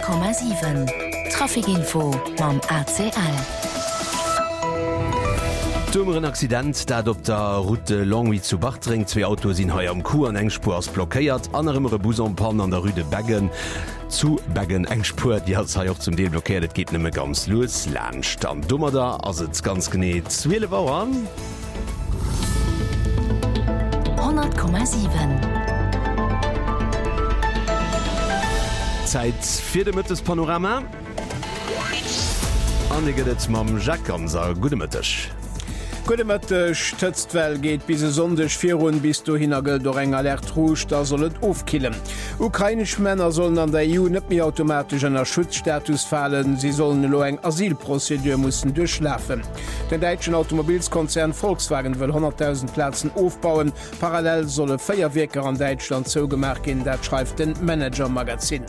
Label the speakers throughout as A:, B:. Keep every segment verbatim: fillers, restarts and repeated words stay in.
A: hundert Komma sieben Trafikinfo mam A C L.
B: Dummeren Accident, dat op der Route Longwy zu Bachtring zwei Autos in heuer am Kur an Engspur ass blockéiert, anderem Busonpan an der Rüde Baggen zu Baggen Engspur, die hat auch zum Deel blockiert, geht nimme ganz los Landcht an dummer da as et ganz geneet Zwiele Bauer an
A: hundert Komma sieben
B: Zeit fir de Mëttes Panorama Anget mam Jack an sa gute Mëttech.
C: Gudemëttech tëtztwell geht bis se sondech virun bis du hinagel do eng Alert Rouge, da sollt ofkillen. Ukrainisch Männer sollen an der E U net mir automatisch an der Schutzstatus fallen, sie sollen lo eng Asylprozedur mussssen durchschlafen. Den deitschen Automobilskonzern Volkswagen will hunderttausend Plätzen aufbauen, parallel solle Feierwerker an Deutschland zougemerk gin, dat schreibt den Manager-Magazin.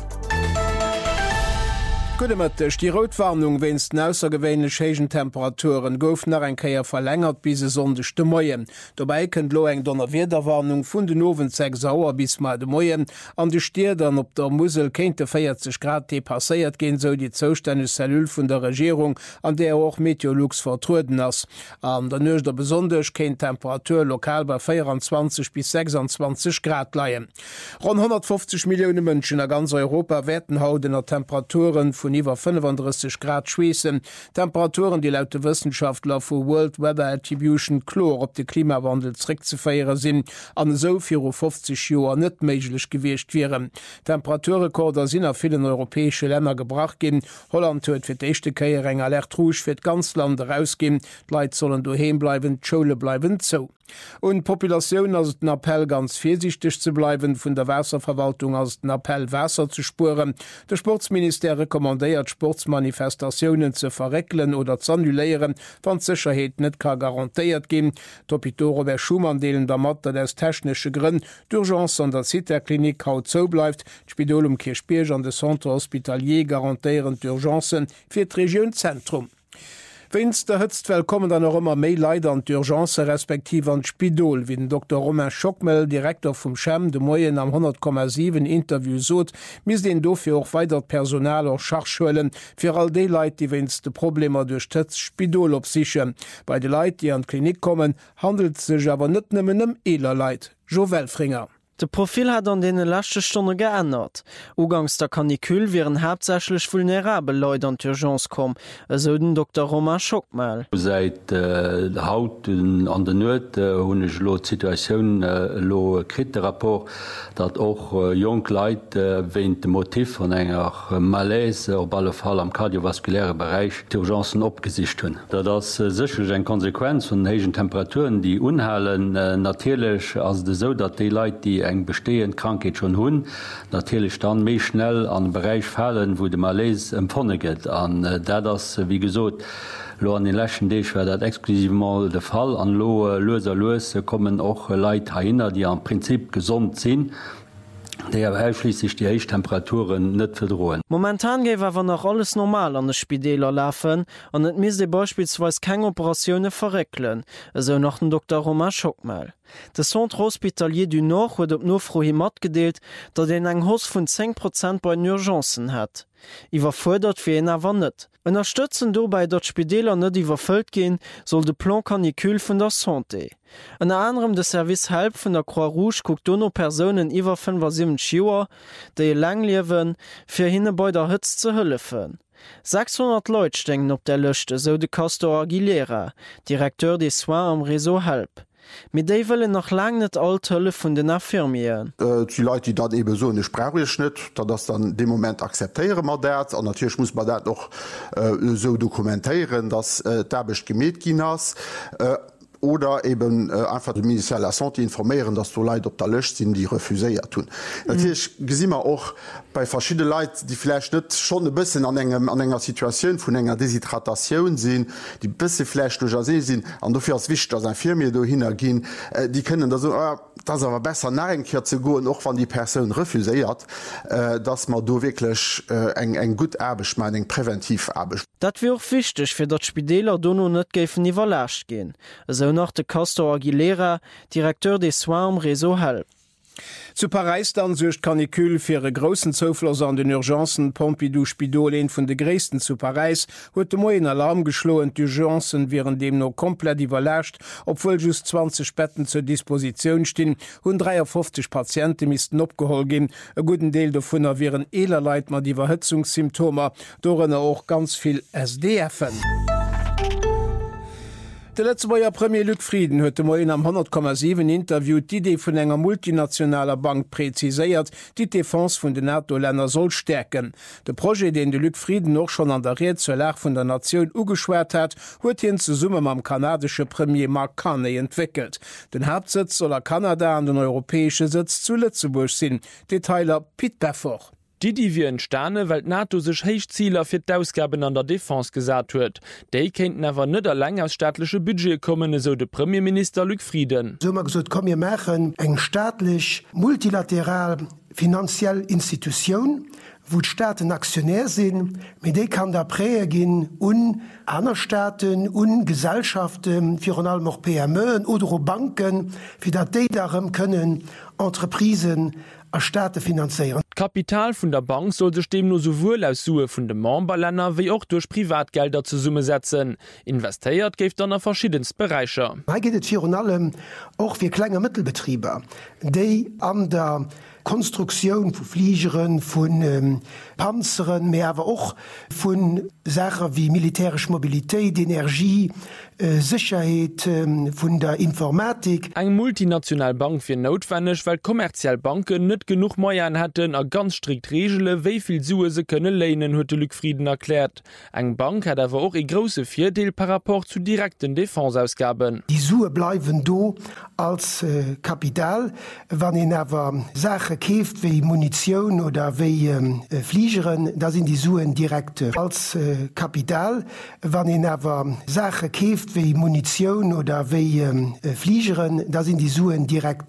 C: Gudemëttech die Rotwarnung wennst den aussergewéinlech hegen Temperaturen gouf nach en Käier verlängert bis se sondechte Moien. Dobei kënnt lo eng donner Wederwarnung vun den Owenzeck sauer bis mat de Moien an de Stierdern op der Musel kéinte vierzig Grad depasséiert gin so die zoustänne Cellul vun der Regierung, an der och Meteorlux vertruden ass. An der nøch der besonders kéint Temperatur lokal bei vierundzwanzig bis sechsundzwanzig Grad leiien. Rund hundertfünfzig Millioune Mënschen a ganz Europa wetten hautener Temperaturen vun iwwer fünfunddreißig Grad schweessen. Temperaturen, die laut Wissenschaftler vu World Weather Attribution Chlor op de Klimawandel zrick ze feiere sinn, an so vierundfünfzig Joer net méiglech geweest wären. Temperaturrekorder sinn a vielen europäesche Länder gebracht gin. Holland huet fir d'échte Käier eng Alert Rouge fir d ganz Land rausgin. D'Leit sollen doheem bleiwen, d'Schule bleiwen zo. Und Populationun ass den Appell ganz vorsichtig zu bleiben, vun der Wasserverwaltung als den Appell Wasser zu spuren. Der Sportsminister rekommandeiert Sportsmanifestationen zu verreklen oder zu annulieren, wann Sicherheit net ka garantiiert gin. Topito Robert Schumann deelen der Matte des technische Grinn d'Urgence an der Citerklinik haut zo bleibt. Spidol um Kirchbierg an de Centre Hospitalier garantiieren d'Urgencen fir d Regionzentrum. Wennns der Hëtztwell kommen dann noch immer méi Leider an d'Urgence respektiv an Spidol, wie den Doktor Romain Schockmel, Direktor vum Chem de Moien am hundert Komma sieben Interview sot, mis den dofir auch weiter Personal och Schachschuelen fir all de Leiit, die wennns de Probleme durch Tëtz Spidol opsichen. Bei de Leiit, die an d Klinik kommen, handelt sech awer net nëmmen em eler Leiit. Joël Fringer.
D: De Profil hat an dee lachte Stunde geändert. Ugangs der Kanikül wären hauptsächlich vulnerabel Leute an d'Urgence kom, eso den Doktor Romain Schockmel.
E: Seit äh, haut an der Not hunnech äh, lo Situationun äh, lo krit rapport, dat och äh, Jong Leiit äh, wéint de Motiv an enger äh, Malaise op alle Fall am kardiovaskuläre Bereich d'Urgenzen opgesicht hunn. Dat das äh, sicherch eng Konsequenz von hegen Temperaturen, die unhalen äh, natierlech as de so, dat de Leiit, die eng bestehend Krankheit schon hunn, natürlich dann méi schnell an den Bereich fallen, wo de Malaise empfonneget an äh, der das wie gesot lo an den lächen Deech war dat exklusiv mal der Fall an loe loser Lose kommen auch äh, Leiit hainner, die am Prinzip gesund sinn. Der schließlich die Temperaturen net verdrohen.
D: Momentan gewe awer noch alles normal an de Spideler laufen an net mis de beispielsweise keine Operationune verreklen, eso noch den Doktor Romain Schockmel. De Centre Hospitalier du Nord huet op nofrohi mat gedeelt, dat en eng Hos vun zehn Prozent bei den Urgenzen hat. Iwer fordert fir en erwannet. Unterstützen dobei dat Spideler net iwwerfüllt gin, soll de Plan Kanikül vun der Santé. An anderem de Service halb vun der Croix Rouge guckt donno Personen iwwer fünfundsiebzig Joer, déi lang liewen, fir hinne bei der Hëtz ze hëllefen. sechshundert Leute stehen op der Liste, so de Castor Aguilera, Direkteur des Soins am Réseau halb. Mit déi wëlle noch lang net all Tëlle vun den Affirmieren.
F: Äh, die Leute, die dat eben so ne sprachlich net, dat das dann dem Moment akzeptiere man dat, an natürlich muss man dat noch äh, so dokumentieren, dass äh, derbecht gemet gin ass. Äh, oder eben äh, einfach de Minister der Santé informieren, dass du Leute op der Lösch sind, die refuséiert tun. Mhm. Natürlich gesinn man auch bei verschiedene Leute, die vielleicht net schon ein bisschen an engem an enger Situation von enger Deshydratation sind, die bisschen Fleisch durch see sind, an dafür als wichtig, dass ein Firma da hingehen, äh, die können da so, äh, das aber besser nachkehr zu gehen, auch wenn die Person refuséiert, äh, dass man da wirklich äh, eng eng gut Arbeit, meine eng präventiv Arbeit.
D: Das wäre auch wichtig, für dat Spideler dono net geifen überlascht gehen. Also nach de Castor Aguilera, Direkteur des Soins am Réseau halb.
C: Zu Paris dann secht Kanikül fir e grossen Zofloss an den Urgenzen Pompidou Spidolin vun de Gréessten zu Paris huet de moi en Alarm geschloen d'Urgenzen wären dem no komplett iwwerlächt, obwohl just zwanzig Betten zur Disposition stinn, hunn dreiundfünfzig Patienten misisten opgehol gin, e guten Deel davonner wären eler Leiit mat die Verhëtzungssymptomer, dorenne auch ganz viel S D F'n. De letzte Maier Premier Luc Frieden huet moi am hundert Komma sieben Interview d'Idee vun enger multinationaler Bank preziséiert, die Defense vun den NATO-Länder soll stärken. De Projekt, den de Luc Frieden noch schon an der Rede zur Lage vun der Nation ugeschwert hat, huet hien zu Summe am kanadische Premier Mark Carney entwickelt. Den Hauptsitz soll er Kanada an den europäische Sitz zu Lützeburg sinn. Detailer Piet Befort.
G: Die die wie entstane, weil NATO sech Heichzieler fir d'Ausgaben an der Defense gesat huet. Déi kennt never nëtter lang aus staatliche Budget kommen, so de Premierminister Luc Frieden.
H: So gesagt, komm ihr machen eng staatlich, multilateral, finanziell Institution, wo Staaten aktionär sind, mit denen kann der Präge gehen und andere Staaten und Gesellschaften, für allem auch P M E oder auch Banken, für das die darum können Entreprisen als Staaten finanzieren.
G: Kapital vun der Bank soll sech dem nur sowohl aus Sue vun de Memberländer wie auch durch Privatgelder zu Summe setzen. Investéiert geft dann a verschiedenst Bereicher.
H: Da geht es für allem auch für kleine Mittelbetriebe, die an der Konstruktion von Fliegeren, von ähm, Panzeren, mehr aber auch von Sachen wie militärische Mobilität, Energie, äh, Sicherheit, äh, von der Informatik.
G: Eng multinational Bank fir notwendig, weil kommerziell Banken net genug Meiern hätten a ganz strikt regele, wieviel Sue se könne lehnen, huet Luc Frieden erklärt. Eng Bank hat aber auch e grosse Vierdeel par rapport zu direkten Defensausgaben.
H: Die Sue bleiben do als äh, Kapital, wann in aber Sache käft wie Munition oder wie ähm, Fliegeren, da sind die Suen direkt äh, als äh, Kapital, wann in aber Sache käft wie Munition oder wie ähm, Fliegeren, da sind die Suen direkt